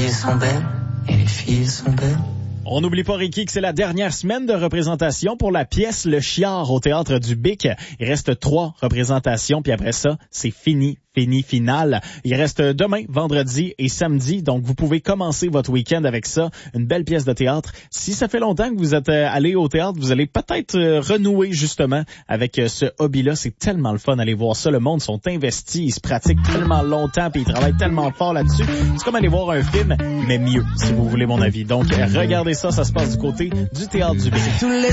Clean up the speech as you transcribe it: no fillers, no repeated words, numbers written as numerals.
filles sont belles et les filles sont belles. On n'oublie pas, Ricky, que c'est la dernière semaine de représentation pour la pièce Le Chiard au Théâtre du Bic. Il reste 3 représentations, puis après ça, c'est final. Il reste demain, vendredi et samedi, donc vous pouvez commencer votre week-end avec ça, une belle pièce de théâtre. Si ça fait longtemps que vous êtes allé au théâtre, vous allez peut-être renouer justement avec ce hobby-là. C'est tellement le fun d'aller voir ça. Le monde sont investis, ils se pratiquent tellement longtemps, puis ils travaillent tellement fort là-dessus. C'est comme aller voir un film, mais mieux, si vous voulez mon avis. Donc, regardez ça se passe du côté du Théâtre du Bic.